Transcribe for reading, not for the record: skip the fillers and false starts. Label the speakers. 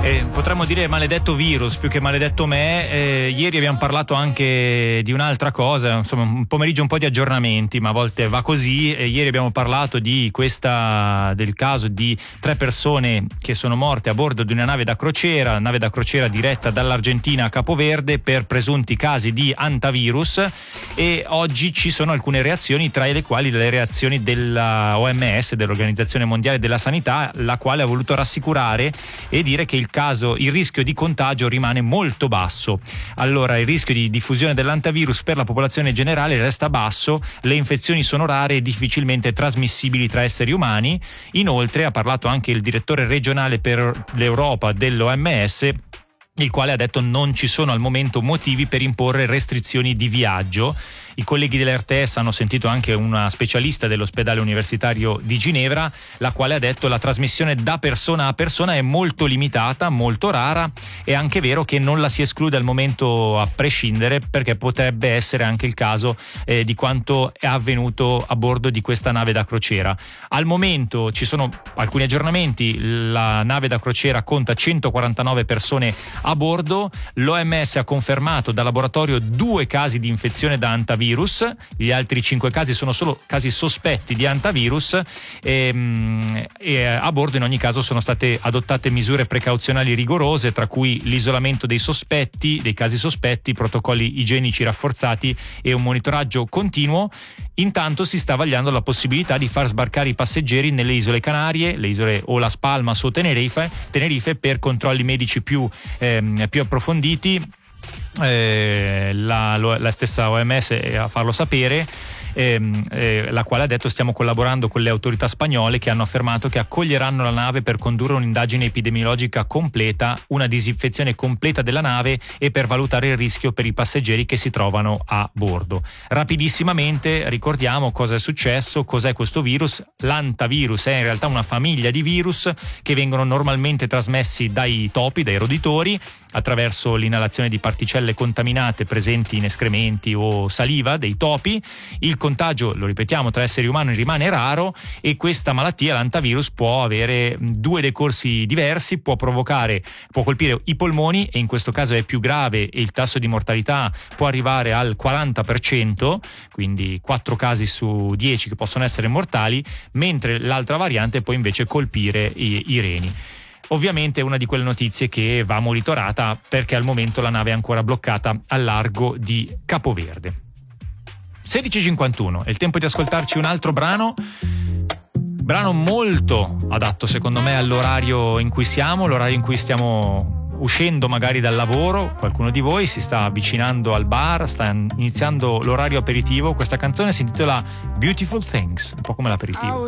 Speaker 1: Potremmo dire maledetto virus più che maledetto me. Ieri abbiamo parlato anche di un'altra cosa, insomma un pomeriggio un po' di aggiornamenti, ma a volte va così. Ieri abbiamo parlato del caso di 3 persone che sono morte a bordo di una nave da crociera diretta dall'Argentina a Capoverde per presunti casi di antivirus, e oggi ci sono alcune reazioni, tra le quali le reazioni della OMS, dell'Organizzazione Mondiale della Sanità, la quale ha voluto rassicurare e dire che il rischio di contagio rimane molto basso. Allora, il rischio di diffusione dell'antivirus per la popolazione generale resta basso, le infezioni sono rare e difficilmente trasmissibili tra esseri umani. Inoltre ha parlato anche il direttore regionale per l'Europa dell'OMS, il quale ha detto non ci sono al momento motivi per imporre restrizioni di viaggio. I colleghi dell'RTS hanno sentito anche una specialista dell'ospedale universitario di Ginevra, la quale ha detto la trasmissione da persona a persona è molto limitata, molto rara. È anche vero che non la si esclude al momento a prescindere, perché potrebbe essere anche il caso di quanto è avvenuto a bordo di questa nave da crociera. Al momento ci sono alcuni aggiornamenti, la nave da crociera conta 149 persone a bordo, l'OMS ha confermato da laboratorio 2 casi di infezione da antivirus, gli altri 5 casi sono solo casi sospetti di antivirus, e a bordo in ogni caso sono state adottate misure precauzionali rigorose, tra cui l'isolamento dei casi sospetti, protocolli igienici rafforzati e un monitoraggio continuo. Intanto si sta vagliando la possibilità di far sbarcare i passeggeri nelle isole Canarie, le isole o Las Palmas o Tenerife per controlli medici più approfonditi. La stessa OMS a farlo sapere, la quale ha detto stiamo collaborando con le autorità spagnole, che hanno affermato che accoglieranno la nave per condurre un'indagine epidemiologica completa, una disinfezione completa della nave e per valutare il rischio per i passeggeri che si trovano a bordo. Rapidissimamente ricordiamo cosa è successo, cos'è questo virus. L'antivirus è in realtà una famiglia di virus che vengono normalmente trasmessi dai topi, dai roditori, attraverso l'inalazione di particelle contaminate presenti in escrementi o saliva dei topi. Il contagio, lo ripetiamo, tra esseri umani rimane raro, e questa malattia, l'antivirus, può avere 2 decorsi diversi, può colpire i polmoni, e in questo caso è più grave e il tasso di mortalità può arrivare al 40%, quindi 4 casi su 10 che possono essere mortali, mentre l'altra variante può invece colpire i reni. Ovviamente è una di quelle notizie che va monitorata, perché al momento la nave è ancora bloccata al largo di Capoverde. 16:51, è il tempo di ascoltarci un altro brano molto adatto secondo me all'orario in cui stiamo uscendo magari dal lavoro. Qualcuno di voi si sta avvicinando al bar, sta iniziando l'orario aperitivo. Questa canzone si intitola Beautiful Things, un po' come l'aperitivo.